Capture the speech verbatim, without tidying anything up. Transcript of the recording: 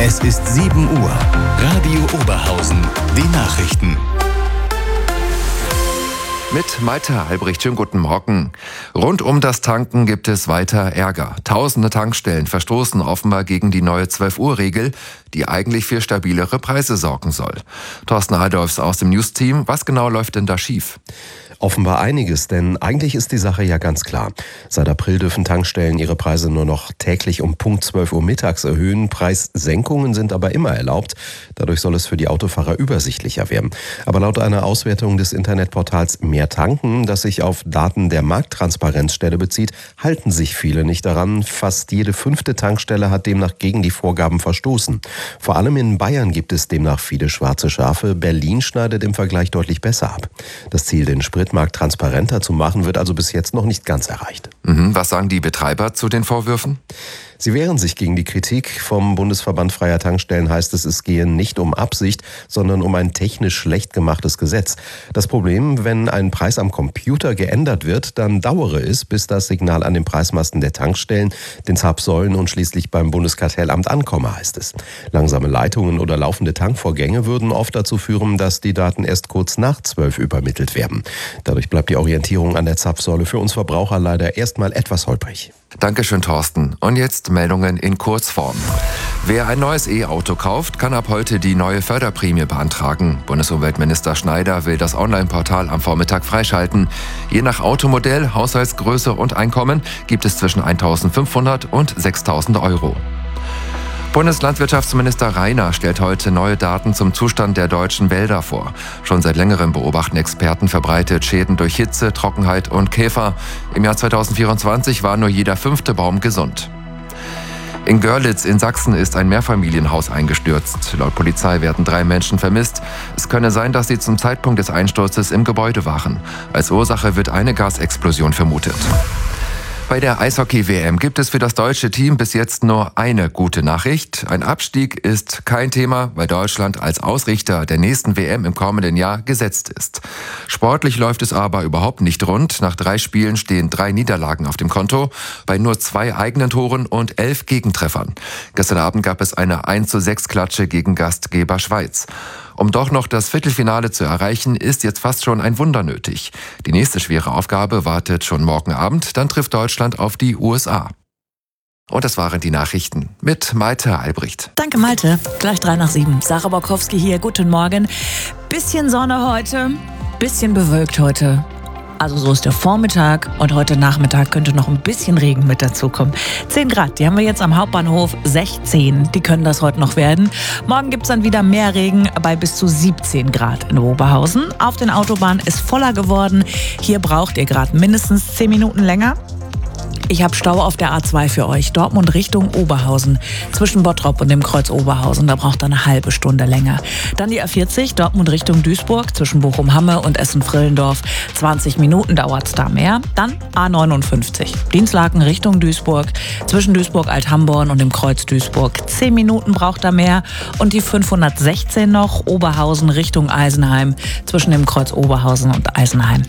Es ist sieben Uhr. Radio Oberhausen. Die Nachrichten. Mit Malte Albrecht, schönen guten Morgen. Rund um das Tanken gibt es weiter Ärger. Tausende Tankstellen verstoßen offenbar gegen die neue zwölf Uhr Regel, die eigentlich für stabilere Preise sorgen soll. Thorsten Adolfs aus dem News-Team, was genau läuft denn da schief? Offenbar einiges, denn eigentlich ist die Sache ja ganz klar. Seit April dürfen Tankstellen ihre Preise nur noch täglich um Punkt zwölf Uhr mittags erhöhen. Preissenkungen sind aber immer erlaubt. Dadurch soll es für die Autofahrer übersichtlicher werden. Aber laut einer Auswertung des Internetportals Mehr Tanken, das sich auf Daten der Markttransparenzstelle bezieht, halten sich viele nicht daran. Fast jede fünfte Tankstelle hat demnach gegen die Vorgaben verstoßen. Vor allem in Bayern gibt es demnach viele schwarze Schafe. Berlin schneidet im Vergleich deutlich besser ab. Das Ziel, den Spritmarkt transparenter zu machen, wird also bis jetzt noch nicht ganz erreicht. Mhm, was sagen die Betreiber zu den Vorwürfen? Sie wehren sich gegen die Kritik. Vom Bundesverband Freier Tankstellen heißt es, es gehe nicht um Absicht, sondern um ein technisch schlecht gemachtes Gesetz. Das Problem, wenn ein Preis am Computer geändert wird, dann dauere es, bis das Signal an den Preismasten der Tankstellen, den Zapfsäulen und schließlich beim Bundeskartellamt ankomme, heißt es. Langsame Leitungen oder laufende Tankvorgänge würden oft dazu führen, dass die Daten erst kurz nach zwölf übermittelt werden. Dadurch bleibt die Orientierung an der Zapfsäule für uns Verbraucher leider erstmal etwas holprig. Dankeschön, Thorsten. Und jetzt Meldungen in Kurzform. Wer ein neues E-Auto kauft, kann ab heute die neue Förderprämie beantragen. Bundesumweltminister Schneider will das Online-Portal am Vormittag freischalten. Je nach Automodell, Haushaltsgröße und Einkommen gibt es zwischen eintausendfünfhundert und sechstausend Euro. Bundeslandwirtschaftsminister Rainer stellt heute neue Daten zum Zustand der deutschen Wälder vor. Schon seit längerem beobachten Experten verbreitet Schäden durch Hitze, Trockenheit und Käfer. Im Jahr zweitausendvierundzwanzig war nur jeder fünfte Baum gesund. In Görlitz in Sachsen ist ein Mehrfamilienhaus eingestürzt. Laut Polizei werden drei Menschen vermisst. Es könne sein, dass sie zum Zeitpunkt des Einsturzes im Gebäude waren. Als Ursache wird eine Gasexplosion vermutet. Bei der Eishockey-W M gibt es für das deutsche Team bis jetzt nur eine gute Nachricht. Ein Abstieg ist kein Thema, weil Deutschland als Ausrichter der nächsten W M im kommenden Jahr gesetzt ist. Sportlich läuft es aber überhaupt nicht rund. Nach drei Spielen stehen drei Niederlagen auf dem Konto, bei nur zwei eigenen Toren und elf Gegentreffern. Gestern Abend gab es eine eins zu sechs Klatsche gegen Gastgeber Schweiz. Um doch noch das Viertelfinale zu erreichen, ist jetzt fast schon ein Wunder nötig. Die nächste schwere Aufgabe wartet schon morgen Abend, dann trifft Deutschland auf die U S A. Und das waren die Nachrichten mit Malte Albrecht. Danke Malte, gleich drei nach sieben. Sarah Borkowski hier, guten Morgen. Bisschen Sonne heute, bisschen bewölkt heute. Also so ist der Vormittag und heute Nachmittag könnte noch ein bisschen Regen mit dazukommen. zehn Grad, die haben wir jetzt am Hauptbahnhof, sechzehn, die können das heute noch werden. Morgen gibt es dann wieder mehr Regen bei bis zu siebzehn Grad in Oberhausen. Auf den Autobahnen ist voller geworden. Hier braucht ihr gerade mindestens zehn Minuten länger. Ich habe Stau auf der A zwei für euch. Dortmund Richtung Oberhausen. Zwischen Bottrop und dem Kreuz Oberhausen. Da braucht ihr eine halbe Stunde länger. Dann die A vierzig, Dortmund Richtung Duisburg. Zwischen Bochum-Hamme und Essen-Frillendorf. zwanzig Minuten dauert es da mehr. Dann A neunundfünfzig, Dienstlaken Richtung Duisburg. Zwischen Duisburg-Althamborn und dem Kreuz Duisburg. zehn Minuten braucht er mehr. Und die fünfhundertsechzehn noch, Oberhausen Richtung Eisenheim. Zwischen dem Kreuz Oberhausen und Eisenheim.